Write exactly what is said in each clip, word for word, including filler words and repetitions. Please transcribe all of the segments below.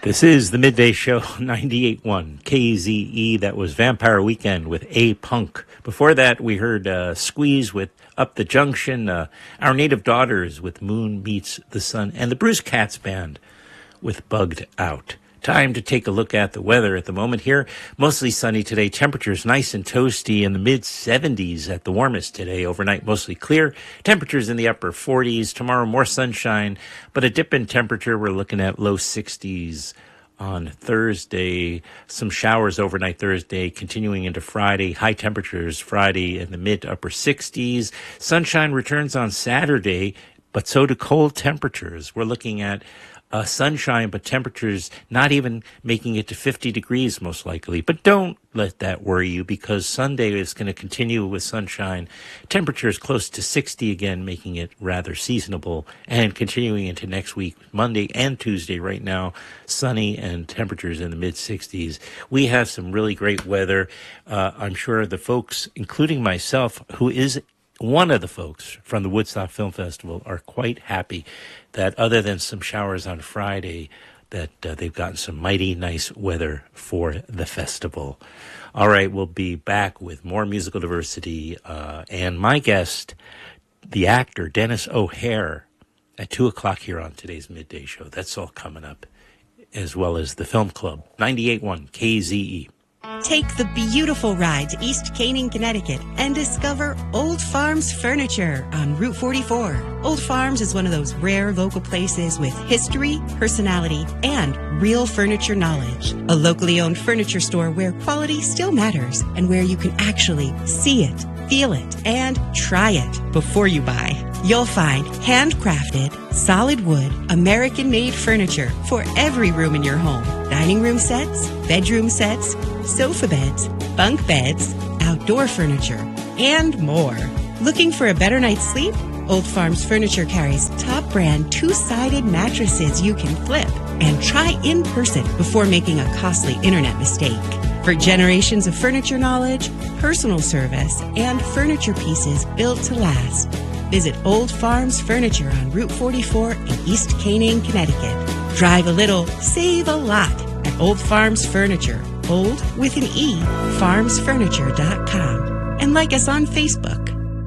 This is the Midday Show, ninety-eight point one K Z E. That was Vampire Weekend with A-Punk. Before that, we heard uh, Squeeze with Up the Junction, uh, Our Native Daughters with Moon Meets the Sun, and the Bruce Katz Band with Bugged Out. Time to take a look at the weather at the moment here. Mostly sunny today. Temperatures nice and toasty in the mid seventies at the warmest today. Overnight mostly clear. Temperatures in the upper forties. Tomorrow more sunshine, but a dip in temperature. We're looking at low sixties on Thursday. Some showers overnight Thursday, continuing into Friday. High temperatures Friday in the mid to upper sixties. Sunshine returns on Saturday, but so do cold temperatures. We're looking at Uh, sunshine, but temperatures not even making it to fifty degrees most likely. But don't let that worry you, because Sunday is going to continue with sunshine. Temperatures close to sixty again, making it rather seasonable. And continuing into next week, Monday and Tuesday right now, sunny and temperatures in the mid sixties. We have some really great weather. Uh, I'm sure the folks, including myself, who is one of the folks from the Woodstock Film Festival, are quite happy that other than some showers on Friday, that uh, they've gotten some mighty nice weather for the festival. All right, we'll be back with more musical diversity uh, and my guest, the actor Denis O'Hare, at two o'clock here on today's Midday Show. That's all coming up, as well as the Film Club, ninety-eight point one K Z E. Take the beautiful ride to East Canaan, Connecticut, and discover Old Farms Furniture on Route forty-four. Old Farms is one of those rare local places with history, personality, and real furniture knowledge. A locally owned furniture store where quality still matters and where you can actually see it, feel it, and try it before you buy. You'll find handcrafted, solid wood, American-made furniture for every room in your home. Dining room sets, bedroom sets, sofa beds, bunk beds, outdoor furniture, and more. Looking for a better night's sleep? Old Farms Furniture carries top brand two-sided mattresses you can flip and try in person before making a costly internet mistake. For generations of furniture knowledge, personal service, and furniture pieces built to last, visit Old Farms Furniture on Route forty-four in East Canaan, Connecticut. Drive a little, save a lot at Old Farms Furniture. Old with an E, farms furniture dot com. And like us on Facebook.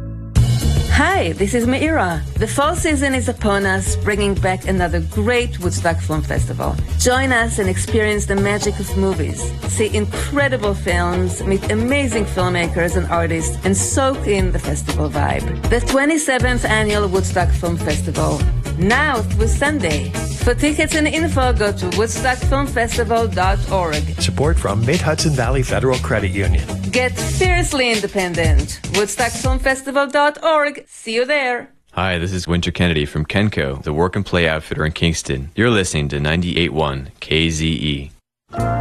Hi, this is Meira. The fall season is upon us, bringing back another great Woodstock Film Festival. Join us and experience the magic of movies. See incredible films, meet amazing filmmakers and artists, and soak in the festival vibe. The twenty-seventh Annual Woodstock Film Festival, now through Sunday. For tickets and info, go to woodstock film festival dot org. Support from Mid-Hudson Valley Federal Credit Union. Get fiercely independent. woodstock film festival dot org. See you there. Hi, this is Winter Kennedy from Kenco, the work and play outfitter in Kingston. You're listening to ninety-eight point one K Z E.